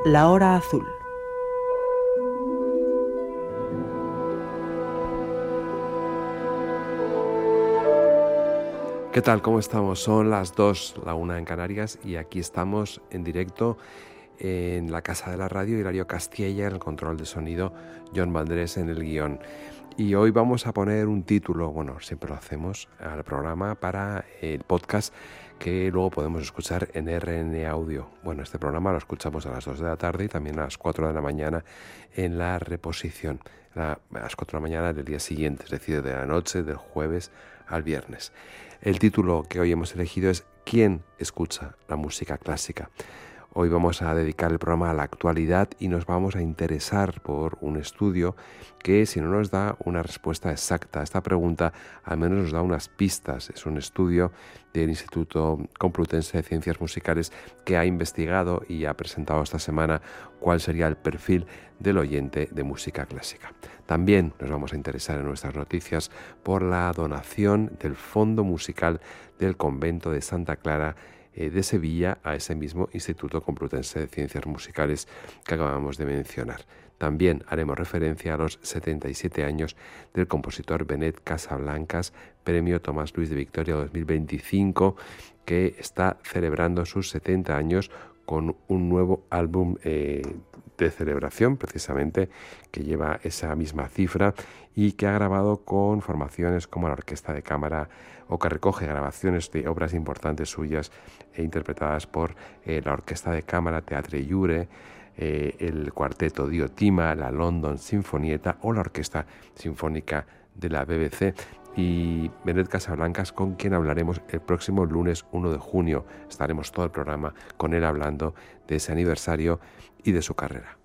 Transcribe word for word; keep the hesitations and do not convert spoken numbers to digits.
La Hora Azul. ¿Qué tal? ¿Cómo estamos? Son las dos, la una en Canarias, y aquí estamos en directo en la Casa de la Radio, Hilario Castilla en el control de sonido, John Valdrés en el guión. Y hoy vamos a poner un título, bueno, siempre lo hacemos, al programa para el podcast que luego podemos escuchar en R N Audio. Bueno, este programa lo escuchamos a las dos de la tarde y también a las cuatro de la mañana en la reposición, a las cuatro de la mañana del día siguiente, es decir, de la noche del jueves al viernes. El título que hoy hemos elegido es ¿Quién escucha la música clásica? Hoy vamos a dedicar el programa a la actualidad y nos vamos a interesar por un estudio que, si no nos da una respuesta exacta a esta pregunta, al menos nos da unas pistas. Es un estudio del Instituto Complutense de Ciencias Musicales que ha investigado y ha presentado esta semana cuál sería el perfil del oyente de música clásica. También nos vamos a interesar en nuestras noticias por la donación del Fondo Musical del Convento de Santa Clara de Sevilla a ese mismo Instituto Complutense de Ciencias Musicales que acabamos de mencionar. También haremos referencia a los setenta y siete años del compositor Benet Casablancas, Premio Tomás Luis de Victoria dos mil veinticinco, que está celebrando sus setenta años con un nuevo álbum eh, de celebración, precisamente, que lleva esa misma cifra y que ha grabado con formaciones como la Orquesta de Cámara, o que recoge grabaciones de obras importantes suyas e interpretadas por eh, la Orquesta de Cámara Teatre Jure, eh, el Cuarteto Diotima, la London Sinfonietta o la Orquesta Sinfónica de la B B C. Y Benet Casablancas, con quien hablaremos el próximo lunes uno de junio. Estaremos todo el programa con él hablando de ese aniversario y de su carrera.